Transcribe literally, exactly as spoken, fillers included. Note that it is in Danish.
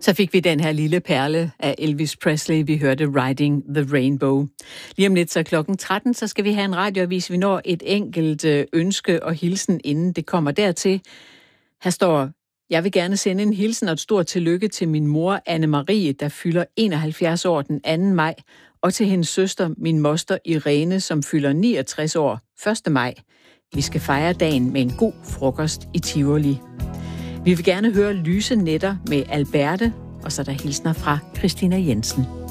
Så fik vi den her lille perle af Elvis Presley. Vi hørte Riding the Rainbow. Lige om lidt så klokken tretten, så skal vi have en radioavis. Vi når et enkelt ønske og hilsen, inden det kommer dertil. Her står: Jeg vil gerne sende en hilsen og et stort tillykke til min mor, Anne-Marie, der fylder enoghalvfjerds år den anden maj, og til hendes søster, min moster Irene, som fylder niogtres år første maj. Vi skal fejre dagen med en god frokost i Tivoli. Vi vil gerne høre Lyse Nætter med Alberte, og så er der hilsner fra Christina Jensen.